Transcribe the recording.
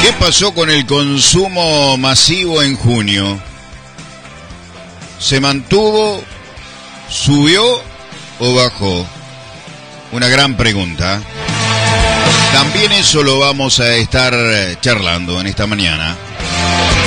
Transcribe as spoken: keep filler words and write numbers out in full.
¿Qué pasó con el consumo masivo en junio? ¿Se mantuvo, subió o bajó? Una gran pregunta. También eso lo vamos a estar charlando en esta mañana.